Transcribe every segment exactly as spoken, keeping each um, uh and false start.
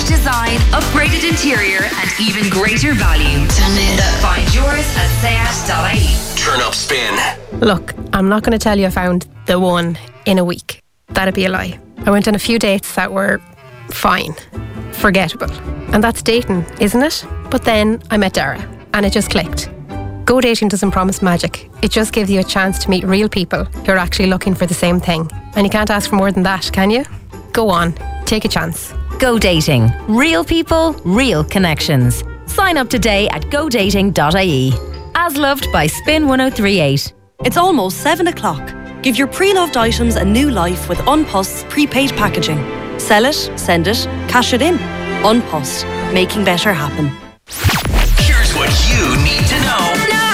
design, upgraded interior, and even greater value. Turn it up. Find yours at seat dot I E. Turn up Spin. Look, I'm not going to tell you I found the one in a week. That'd be a lie. I went on a few dates that were fine, forgettable. And that's dating, isn't it? But then I met Dara, and it just clicked. Go dating doesn't promise magic. It just gives you a chance to meet real people who are actually looking for the same thing. And you can't ask for more than that, can you? Go on, take a chance. Go Dating. Real people, real connections. Sign up today at go dating dot I E. As loved by Spin one oh three eight. It's almost seven o'clock. Give your pre-loved items a new life with Unpost's prepaid packaging. Sell it, send it, cash it in. Unpost, making better happen. Here's what you need to know.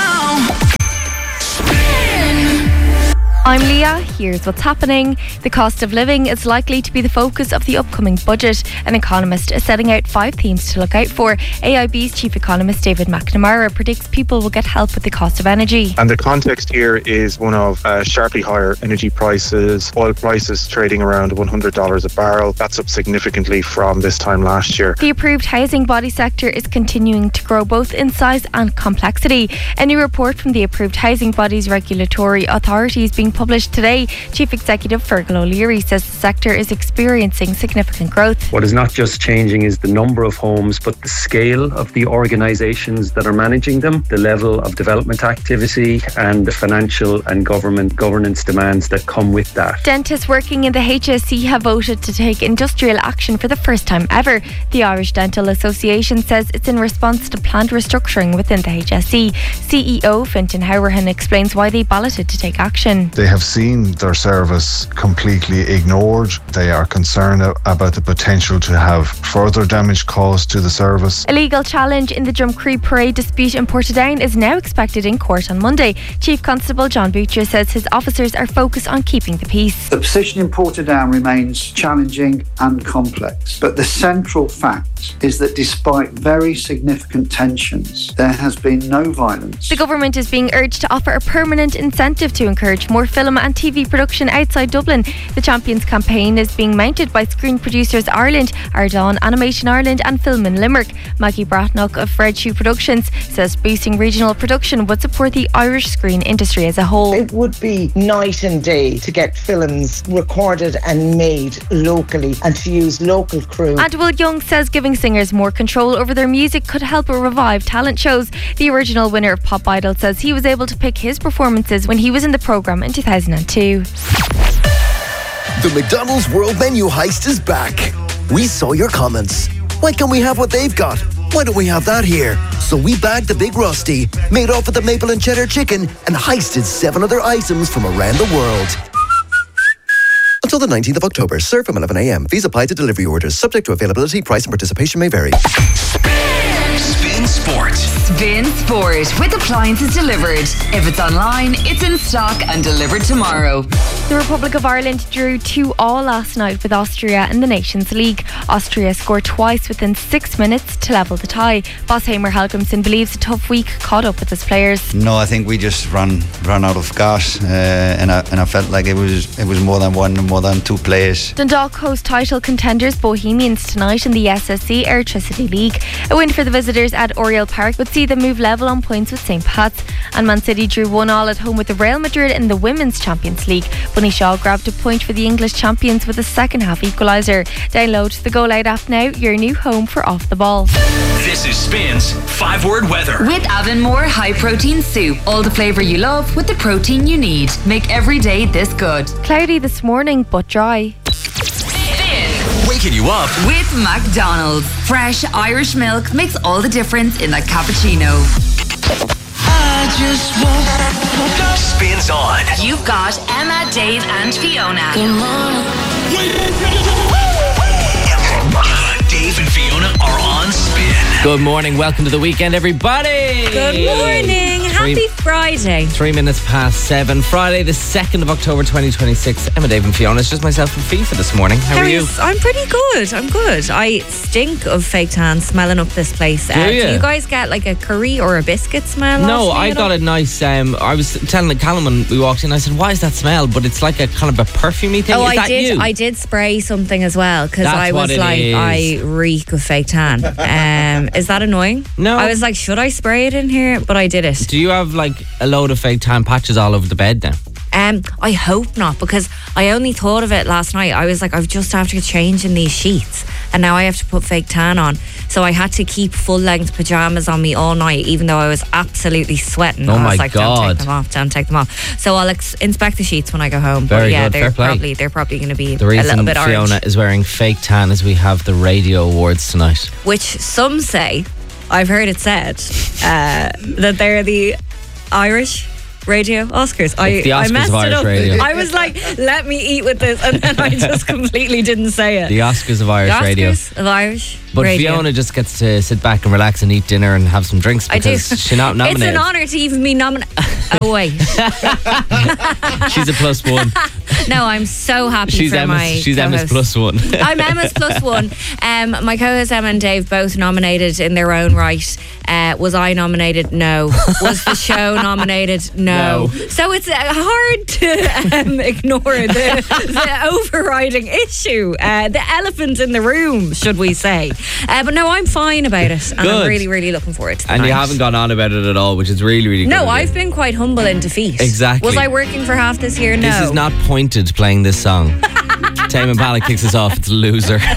I'm Leah, here's what's happening. The cost of living is likely to be the focus of the upcoming budget. An economist is setting out five themes to look out for. A I B's chief economist David McNamara predicts people will get help with the cost of energy. And the context here is one of uh, sharply higher energy prices, oil prices trading around one hundred dollars a barrel. That's up significantly from this time last year. The approved housing body sector is continuing to grow both in size and complexity. A new report from the approved housing body's regulatory authorities being published today. Chief Executive Fergal O'Leary says the sector is experiencing significant growth. What is not just changing is the number of homes, but the scale of the organisations that are managing them, the level of development activity and the financial and government governance demands that come with that. Dentists working in the H S C have voted to take industrial action for the first time ever. The Irish Dental Association says it's in response to planned restructuring within the H S C. C E O Fintan Howrahan explains why they balloted to take action. They have seen their service completely ignored. They are concerned about the potential to have further damage caused to the service. A legal challenge in the Drumcree Parade dispute in Portadown is now expected in court on Monday. Chief Constable John Butcher says his officers are focused on keeping the peace. The position in Portadown remains challenging and complex, but the central fact is that despite very significant tensions, there has been no violence. The government is being urged to offer a permanent incentive to encourage more film and T V production outside Dublin. The Champions campaign is being mounted by Screen Producers Ireland, Ardán Animation Ireland and Film in Limerick. Maggie Bratnock of Fred Shoe Productions says boosting regional production would support the Irish screen industry as a whole. It would be night and day to get films recorded and made locally and to use local crew. And Will Young says giving singers more control over their music could help revive talent shows. The original winner of Pop Idol says he was able to pick his performances when he was in the programme in two thousand two. The McDonald's World Menu Heist is back. We saw your comments. Why can't we have what they've got? Why don't we have that here? So we bagged the Big Rusty, made off with the maple and cheddar chicken, and heisted seven other items from around the world. Until the nineteenth of October, serve from eleven a.m. Fees apply to delivery orders. Subject to availability, price and participation may vary. Spin Sport. Spin Sport with appliances delivered. If it's online, it's in stock and delivered tomorrow. The Republic of Ireland drew two all last night with Austria in the Nations League. Austria scored twice within six minutes to level the tie. Boss Hamer Helgrimsson believes a tough week caught up with his players. No, I think we just ran ran out of gas, uh, and I and I felt like it was it was more than one, more than two players. Dundalk host title contenders Bohemians tonight in the S S C Airtricity League. A win for the visitors at Oriel Park would see them move level on points with Saint Pat's. And Man City drew one all at home with the Real Madrid in the Women's Champions League. Bunny Shaw grabbed a point for the English champions with a second half equaliser. Download the Go Loud app now, your new home for Off the Ball. This is Spin's five word weather. With Avonmore High Protein Soup. All the flavour you love with the protein you need. Make every day this good. Cloudy this morning but dry. Waking you up with McDonald's. Fresh Irish milk makes all the difference in that cappuccino. I just want Spins on. You've got Emma, Dave and Fiona. Dave and Fiona are on Spin. Good morning, welcome to the weekend everybody. Good morning. happy Three- Friday. Three minutes past seven. Friday, the second of October, twenty twenty-six. Emma, Dave, and Fiona. It's just myself and FIFA this morning. How are you? Yes, I'm pretty good. I'm good. I stink of fake tan smelling up this place. Do you? do you guys get like a curry or a biscuit smell? No, off me I at got all? a nice. Um, I was telling Callum when we walked in. I said, "Why is that smell?" But it's like a kind of a perfumey thing. Oh, is I that did. you? I did spray something as well because That's I what was it like, is. I reek of fake tan. Um, is that annoying? No. I was like, should I spray it in here? But I did it. Do you have like a load of fake tan patches all over the bed now? Um, I hope not, because I only thought of it last night. I was like, I've just have to change in these sheets, and now I have to put fake tan on. So I had to keep full length pajamas on me all night, even though I was absolutely sweating. Oh I my was like, don't God. take them off, don't take them off. So I'll ex- inspect the sheets when I go home. Very but yeah, good, they're fair play. probably they're probably going to be The a reason little bit orange. Fiona is wearing fake tan is we have the radio awards tonight. Which some say, I've heard it said, uh, that they're the Irish Radio Oscars. I, It's the I Oscars messed of it Irish up. radio. I was like, let me eat with this, and then I just completely didn't say it. The Oscars of Irish the Oscars radio. of Irish But Radio. Fiona just gets to sit back and relax and eat dinner and have some drinks I do. because she's not nominated. It's an honour to even be nominated. Oh wait, She's a plus one. no, I'm so happy She's for Emma's, my she's Emma's co-host. plus one. I'm Emma's plus one. Um, my co-host Emma and Dave both nominated in their own right. Uh, was I nominated? No. Was the show nominated? No. No. So it's uh, hard to um, ignore the, the overriding issue, uh, the elephant in the room, should we say? Uh, but no, I'm fine about it, and I'm Good. really, really looking forward to the And you night. haven't gone on about it at all, which is really, really good. No, of you. I've been quite humble in defeat. Exactly. Was I working for half this year? No. This is not pointed playing this song. Tame Impala kicks us off. It's a loser.